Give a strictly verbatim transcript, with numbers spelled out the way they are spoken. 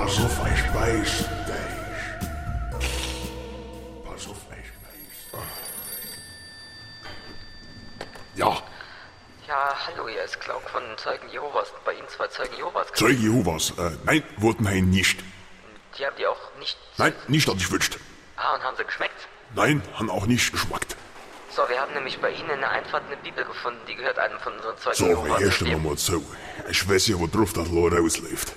Pass auf, ich beiß dich. Pass auf, ich beiß. Ja. Ja, hallo, hier ist Klauk von Zeugen Jehovas. Bei Ihnen zwei Zeugen Jehovas. Zeugen Jehovas? Äh, nein, wollten wir nicht. Die haben die auch nicht... Nein, nicht, dass ich wünscht. Ah, und haben sie geschmeckt? Nein, haben auch nicht geschmeckt. So, wir haben nämlich bei Ihnen in der Einfahrt eine Bibel gefunden, die gehört einem von unseren Zeugen So, Jehovas. wie erst mal zu. Ich weiß ja, wo drauf das Lohr rausläuft.